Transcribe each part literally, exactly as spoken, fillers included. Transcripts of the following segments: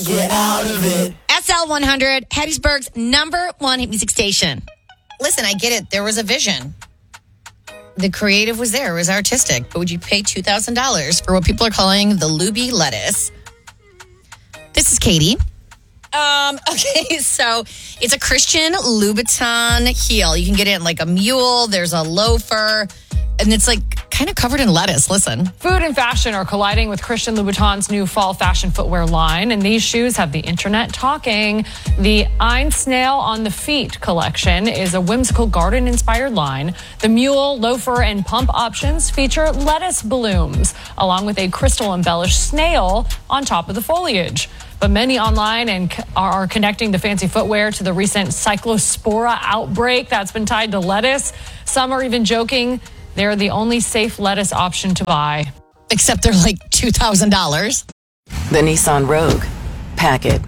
get out of it. S L one hundred, Hattiesburg's number one hit music station. Listen, I get it. There was a vision. The creative was there. It was artistic. But would you pay two thousand dollars for what people are calling the Luby lettuce? This is Katie. Um, okay, so it's a Christian Louboutin heel. You can get it in like a mule. There's a loafer. And it's like kind of covered in lettuce. Listen. Food and fashion are colliding with Christian Louboutin's new fall fashion footwear line. And these shoes have the internet talking. The Ein Snail on the Feet collection is a whimsical garden-inspired line. The mule, loafer, and pump options feature lettuce blooms, along with a crystal-embellished snail on top of the foliage. But many online and are connecting the fancy footwear to the recent cyclospora outbreak that's been tied to lettuce. Some are even joking they're the only safe lettuce option to buy. Except they're like two thousand dollars. The Nissan Rogue. Pack it.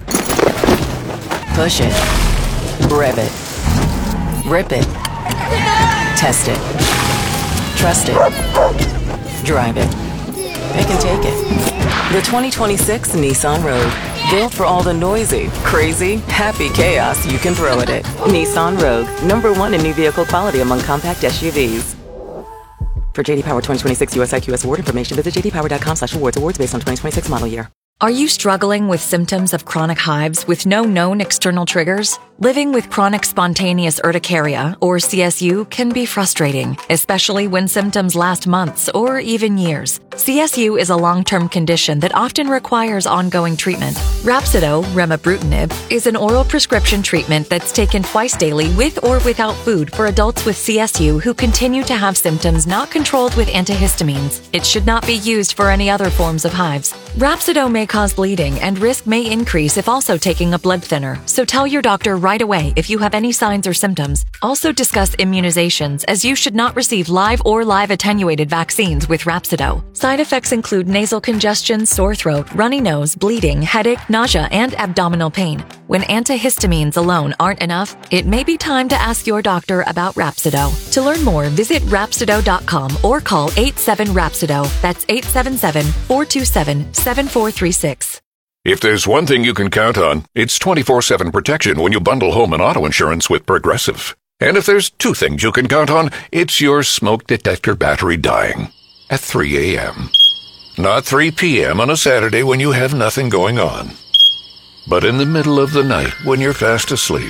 Push it. Rev it. Rip it. Test it. Trust it. Drive it. Pick and take it. The twenty twenty-six Nissan Rogue. Built for all the noisy, crazy, happy chaos you can throw at it. Nissan Rogue. Number one in new vehicle quality among compact S U Vs. For J D Power twenty twenty-six U S I Q S award information, visit j d power dot com slash awards. Awards based on twenty twenty-six model year. Are you struggling with symptoms of chronic hives with no known external triggers? Living with chronic spontaneous urticaria, or C S U, can be frustrating, especially when symptoms last months or even years. C S U is a long-term condition that often requires ongoing treatment. Rhapsido, remibrutinib, is an oral prescription treatment that's taken twice daily with or without food for adults with C S U who continue to have symptoms not controlled with antihistamines. It should not be used for any other forms of hives. Rhapsido may cause bleeding, and risk may increase if also taking a blood thinner, so tell your doctor right away if you have any signs or symptoms. Also discuss immunizations, as you should not receive live or live attenuated vaccines with Rhapsido. Side effects include nasal congestion, sore throat, runny nose, bleeding, headache, nausea, and abdominal pain. When antihistamines alone aren't enough, it may be time to ask your doctor about Rhapsido. To learn more, visit Rhapsido dot com or call eight seven Rhapsido. That's eight seven seven, four two seven, seven four three six. If there's one thing you can count on, it's twenty-four seven protection when you bundle home and auto insurance with Progressive. And if there's two things you can count on, it's your smoke detector battery dying at three a.m. Not three p.m. on a Saturday when you have nothing going on, but in the middle of the night when you're fast asleep.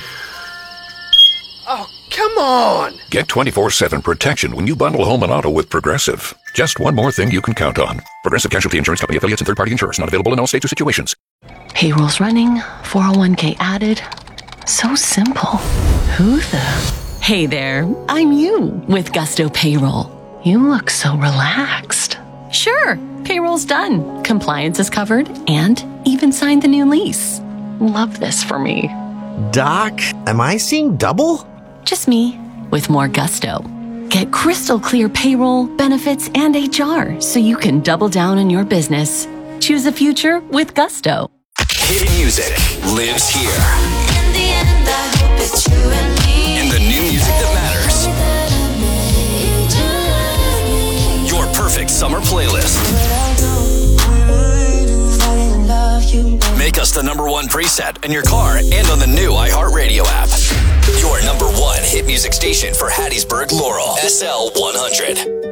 Oh, come on! Get twenty-four seven protection when you bundle home and auto with Progressive. Just one more thing you can count on. Progressive Casualty Insurance Company, affiliates, and third-party insurers. Not available in all states or situations. Payroll's running, four oh one k added. So simple. Who the? Hey there, I'm you with Gusto Payroll. You look so relaxed. Sure, payroll's done. Compliance is covered and even signed the new lease. Love this for me. Doc, am I seeing double? Just me with more gusto. Get crystal clear payroll, benefits, and H R so you can double down on your business. Choose a future with Gusto. Hit music lives here. In the end, I hope it's you and me. And the new music that matters. Your perfect summer playlist. Make us the number one preset in your car and on the new iHeartRadio app. Your number one hit music station for Hattiesburg, Laurel. S L one hundred.